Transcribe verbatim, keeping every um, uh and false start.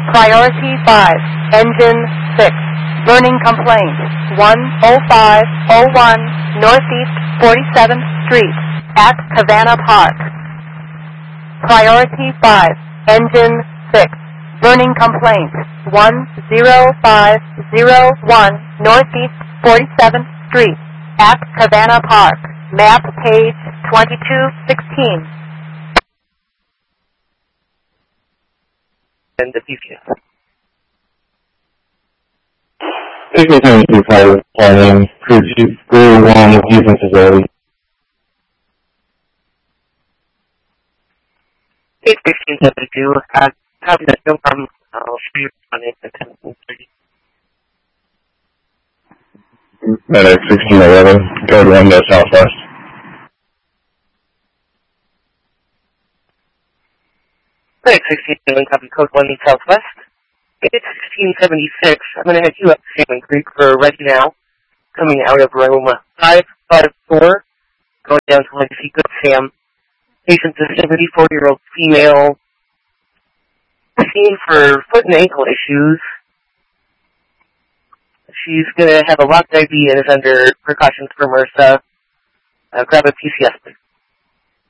Priority five, Engine six, burning complaint, one oh five oh one Northeast forty-seventh Street at Havana Park. Priority five, Engine six, burning complaint, one oh five oh one Northeast forty-seventh Street at Havana Park. Map page twenty-two sixteen. And the P C S. sixty seventy-two Fire Planning, Crew one, Houston Facility. eight fifteen seventy-two, uh, copy that, no problem. I'll show you on it at ten thirty. Medic sixteen eleven, code one to Southwest. Medic sixteen eleven, copy code one Southwest. It's sixteen seventy-six. I'm going to head you up to Salmon Creek for right now. Coming out of room five five four, going down to Legacy Good Sam. Patient's a seventy-four-year-old female, seen for foot and ankle issues. She's going to have a locked I V and is under precautions for MRSA. Uh, grab a P C S, please.